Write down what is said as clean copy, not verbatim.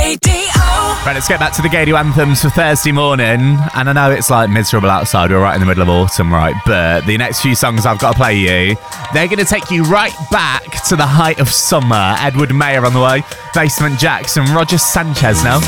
Right, let's get back to the Gadio anthems for Thursday morning. And I know it's like miserable outside, we're right in the middle of autumn, right? But the next few songs I've got to play you, they're going to take you right back to the height of summer. Edward Mayer on the way, Basement Jaxx and Roger Sanchez now.